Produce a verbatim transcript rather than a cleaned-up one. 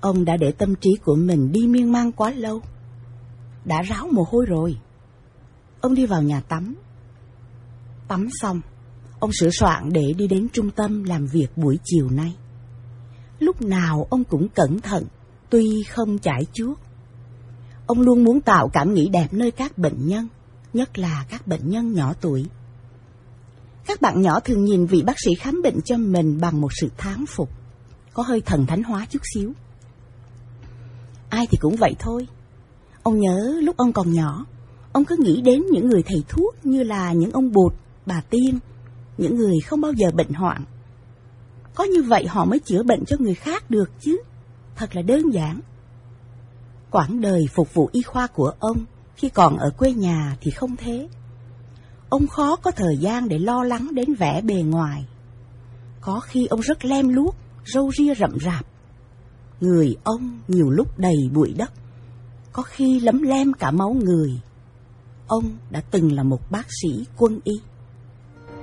Ông đã để tâm trí của mình đi miên man quá lâu, đã ráo mồ hôi rồi. Ông đi vào nhà tắm. Tắm xong, ông sửa soạn để đi đến trung tâm làm việc buổi chiều nay. Lúc nào ông cũng cẩn thận, tuy không chải chuốt. Ông luôn muốn tạo cảm nghĩ đẹp nơi các bệnh nhân, nhất là các bệnh nhân nhỏ tuổi. Các bạn nhỏ thường nhìn vị bác sĩ khám bệnh cho mình bằng một sự thán phục, có hơi thần thánh hóa chút xíu. Ai thì cũng vậy thôi. Ông nhớ lúc ông còn nhỏ, ông cứ nghĩ đến những người thầy thuốc như là những ông Bụt, bà Tiên, những người không bao giờ bệnh hoạn. Có như vậy họ mới chữa bệnh cho người khác được chứ, thật là đơn giản. Quãng đời phục vụ y khoa của ông khi còn ở quê nhà thì không thế. Ông khó có thời gian để lo lắng đến vẻ bề ngoài. Có khi ông rất lem luốc, râu ria rậm rạp. Người ông nhiều lúc đầy bụi đất, có khi lấm lem cả máu người. Ông đã từng là một bác sĩ quân y.